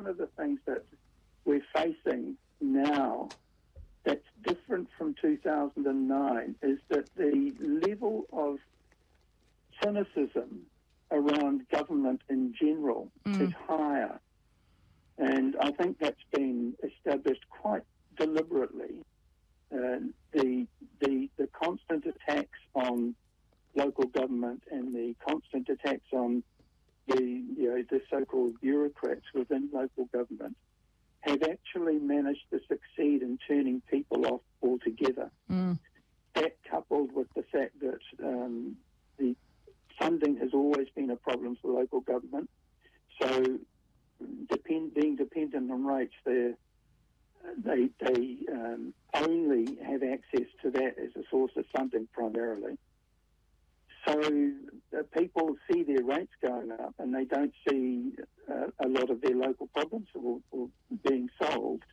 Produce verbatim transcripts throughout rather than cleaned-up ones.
one of the things that we're facing now that's different from two thousand nine is that the level of cynicism around government in general mm. is higher. And I think that's been established quite deliberately. Uh, the, the, the constant attacks on local government and the constant attacks on the, you know, the so-called bureaucrats within local government have actually managed to succeed in turning people off altogether. Mm. That coupled with the fact that um, the funding has always been a problem for local government, so depend, being dependent on rates, they they they um, only have access to that as a source of funding primarily. So uh, people see their rates going up and they don't see uh, a lot of their local problems or, or being solved.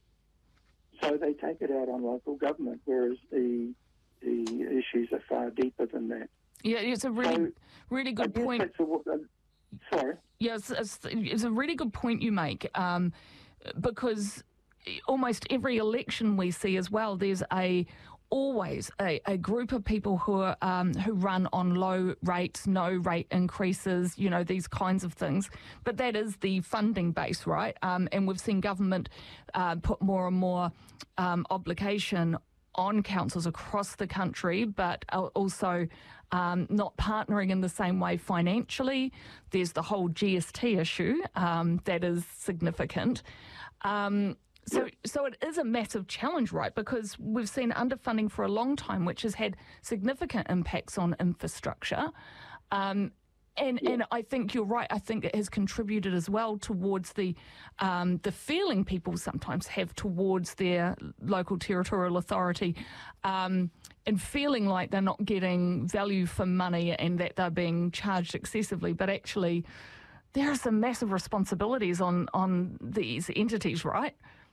So they take it out on local government, whereas the the issues are far deeper than that. Yeah, it's a really, so, really good point. A, uh, sorry? Yes, yeah, it's, it's, it's a really good point you make, um, because almost every election we see as well, there's a always a, a group of people who are um, who run on low rates, no rate increases, you know, these kinds of things. But that is the funding base, right? Um, and we've seen government uh, put more and more um, obligation on councils across the country, but also um, not partnering in the same way financially. There's the whole G S T issue um, that is significant. Um, So, so it is a massive challenge, right? Because we've seen underfunding for a long time, which has had significant impacts on infrastructure. Um, and, yeah. and I think you're right. I think it has contributed as well towards the um, the feeling people sometimes have towards their local territorial authority, um, and feeling like they're not getting value for money and that they're being charged excessively. But actually, there are some massive responsibilities on, on these entities, right?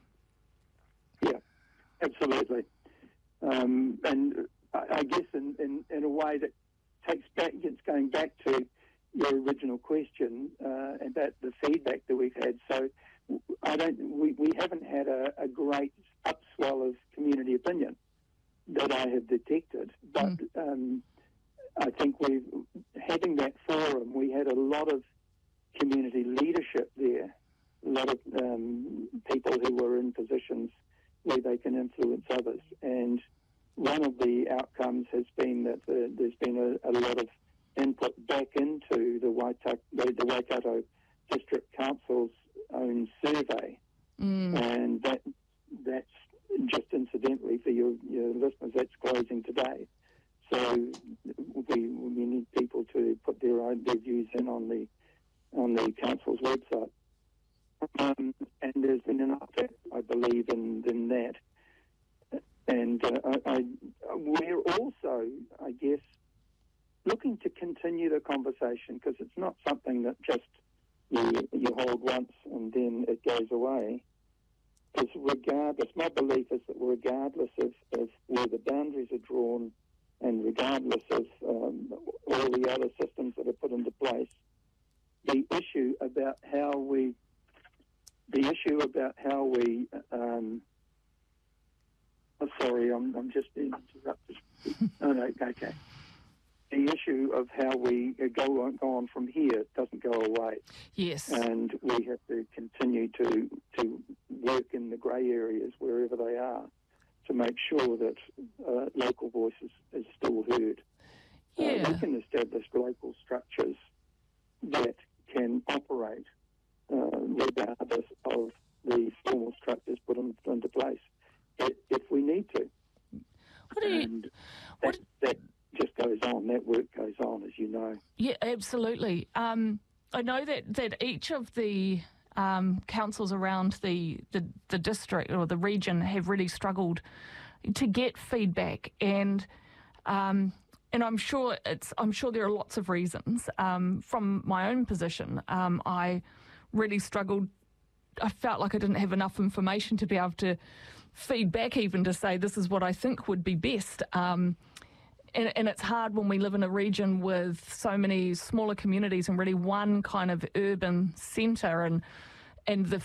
Yeah, absolutely. Um, and I, I guess in, in, in a way that takes back, it's going back to your original question uh, about the feedback that we've had. So I don't, we, we haven't had a, a great upswell of community opinion that I have detected, but mm. um, I think we've, having that forum, we had a lot of community leadership there, a lot of um, people who were in positions where they can influence others. And one of the outcomes has been that uh, there's been a, a lot of input back into the Waikato, the, the Waikato District Council's own survey. Mm. And that that's just incidentally for your, your listeners, that's closing today. So we, we need people to put their own their views in on the on the council's website. Um, and there's been an update, I believe, in, in that. And uh, I, I, we're also, I guess, looking to continue the conversation, because it's not something that just you, you hold once and then it goes away. Because regardless, my belief is that regardless of, of where the boundaries are drawn and regardless of um, all the other systems that are put into place, the issue about how we The issue about how we, um, oh, sorry, I'm, I'm just being interrupted. oh, no, okay. The issue of how we go on, go on from here doesn't go away. Yes. And we have to continue to, to work in the grey areas wherever they are to make sure that uh, local voice is, is still heard. Yeah. Uh, we can establish local structures that can operate Uh, regardless of the formal structures put in, into place, if, if we need to. What do you, and what, that, that just goes on, that work goes on, as you know. Yeah, absolutely. Um, I know that, that each of the um, councils around the, the, the district or the region have really struggled to get feedback, and um, and I'm sure it's I'm sure there are lots of reasons. Um, from my own position, um, I really struggled. I felt like I didn't have enough information to be able to feed back, even to say this is what I think would be best. Um, and, and it's hard when we live in a region with so many smaller communities and really one kind of urban centre, and and the